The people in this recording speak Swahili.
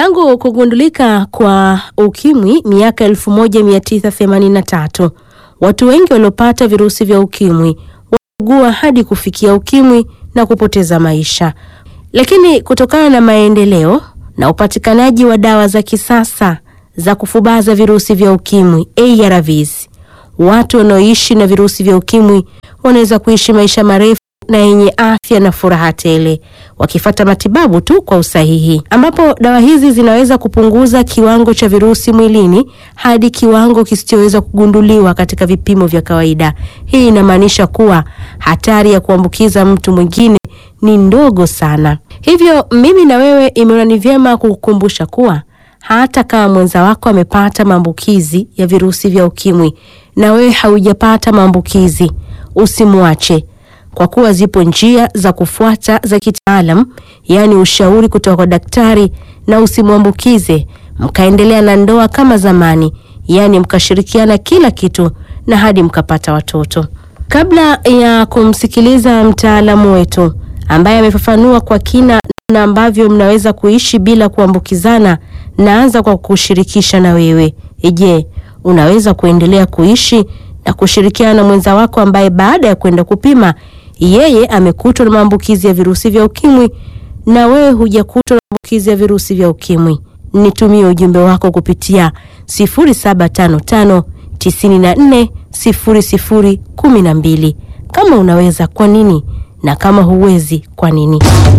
Tangu kugundulika kwa ukimwi miaka 1983, watu wengi waliopata virusi vya ukimwi waugua hadi kufikia ukimwi na kupoteza maisha. Lakini kutokana na maendeleo na upatikanaji wa dawa za kisasa za kufubaza virusi vya ukimwi ARVs, watu wanaoishi na virusi vya ukimwi wanaweza kuishi maisha marefu na yenye afya na furaha tele wakifuata matibabu tu kwa usahihi, ambapo dawa hizi zinaweza kupunguza kiwango cha virusi mwilini hadi kiwango kisichoweza kugunduliwa katika vipimo vya kawaida. Hii inamaanisha kuwa hatari ya kuambukiza mtu mwingine ni ndogo sana. Hivyo mimi na wewe imeona ni vyema kukukumbusha kuwa hata kama mwenza wako amepata maambukizi ya virusi vya ukimwi na wewe haujapata maambukizi, usimwache, kwa kuwa zipo njia za kufuata za kitaalam, yani ushauri kutoka kwa daktari, na usimwambukize, mkaendelea na ndoa kama zamani, yani mkashirikiana kila kitu na hadi mkapata watoto. Kabla ya kumsikiliza mtaalamu wetu ambaye amefafanua kwa kina na ambavyo mnaweza kuishi bila kuambukizana, naanza kwa kushirikisha na wewe. Je, unaweza kuendelea kuishi na kushirikiana na mwenza wako ambaye baada ya kwenda kupima yeye amekutwa na maambukizi ya virusi vya ukimwi na wewe hujakutwa na maambukizi ya virusi vya ukimwi? Nitumie ujumbe wako kupitia 0755 94 0012. Kama unaweza, kwa nini? Na kama huwezi, kwa nini?